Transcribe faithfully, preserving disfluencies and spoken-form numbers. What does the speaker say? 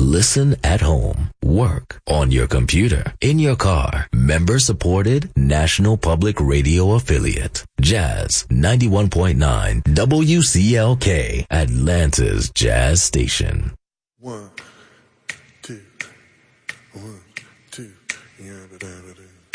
Listen at home, work, on your computer, in your car. Member-supported National Public Radio affiliate. Jazz ninety-one point nine W C L K, Atlanta's Jazz Station. One, two, one, two, yeah, da, da, da, da.